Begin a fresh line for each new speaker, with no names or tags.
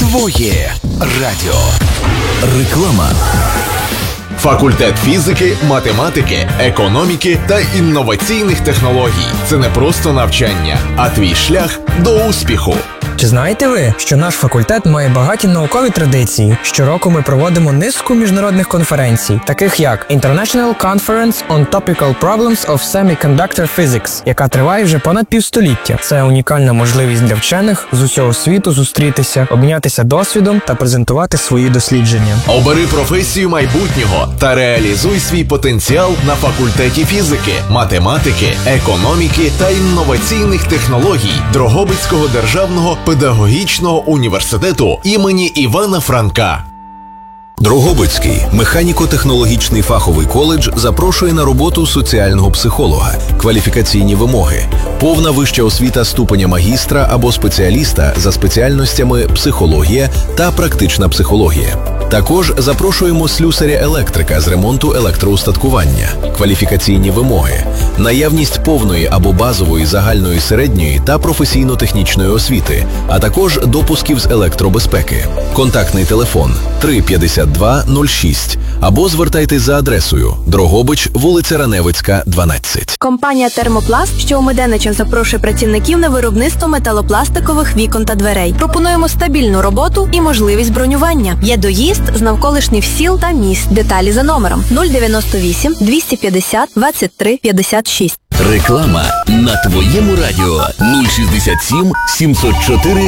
Твоє радіо. Реклама.
Факультет фізики, математики, економіки та інноваційних технологій. Це не просто навчання, а твій шлях до успіху.
Чи знаєте ви, що наш факультет має багаті наукові традиції? Щороку ми проводимо низку міжнародних конференцій, таких як International Conference on Topical Problems of Semiconductor Physics, яка триває вже понад півстоліття. Це унікальна можливість для вчених з усього світу зустрітися, обмінятися досвідом та презентувати свої дослідження.
Обери професію майбутнього та реалізуй свій потенціал на факультеті фізики, математики, економіки та інноваційних технологій Дрогобицького державного педагогічного університету імені Івана Франка.
Дрогобицький механіко-технологічний фаховий коледж запрошує на роботу соціального психолога. Кваліфікаційні вимоги. Повна вища освіта ступеня магістра або спеціаліста за спеціальностями психологія та практична психологія. Також запрошуємо слюсаря-електрика з ремонту електроустаткування. Кваліфікаційні вимоги. Наявність повної або базової загальної середньої та професійно-технічної освіти, а також допусків з електробезпеки. Контактний телефон 35206 або звертайтесь за адресою Дрогобич, вулиця Раневицька, 12.
Компанія «Термопласт», що у Меденичах запрошує працівників на виробництво металопластикових вікон та дверей. Пропонуємо стабільну роботу і можливість бронювання. Є доїзд з навколишніх сіл та міст. Деталі за номером 098 250 23 56.
Реклама на твоєму радіо 067 704